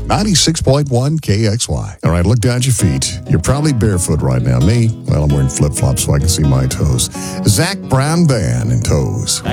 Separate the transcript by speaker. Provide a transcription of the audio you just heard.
Speaker 1: 96.1 KXY.
Speaker 2: All right, look down at your feet. You're probably barefoot right now. Me, well, I'm wearing flip-flops so I can see my toes. Zach Brown Band and Toes.